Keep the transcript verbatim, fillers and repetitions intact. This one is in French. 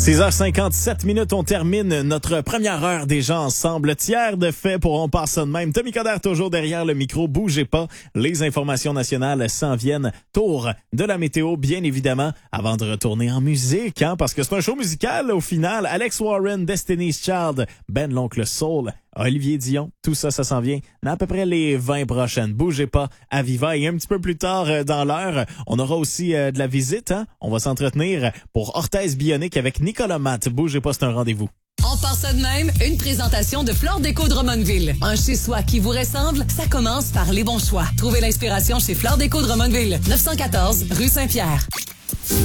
six heures cinquante-sept minutes, on termine notre première heure déjà ensemble. Tiers de fait pour On passe ça de même. Tommy Coderre toujours derrière le micro, bougez pas. Les informations nationales s'en viennent. Tour de la météo, bien évidemment, avant de retourner en musique, hein, parce que c'est un show musical au final. Alex Warren, Destiny's Child, Ben l'Oncle Soul, Olivier Dion, tout ça, ça s'en vient dans à peu près les vingt prochaines. Bougez pas, à Viva. Et un petit peu plus tard euh, dans l'heure, on aura aussi euh, de la visite. Hein? On va s'entretenir pour Orthèse Bionique avec Nicolas Matt. Bougez pas, c'est un rendez-vous. On part ça de même, une présentation de Flore Déco de Drummondville. Un chez-soi qui vous ressemble, ça commence par les bons choix. Trouvez l'inspiration chez Flore Déco de Drummondville, neuf cent quatorze rue Saint-Pierre.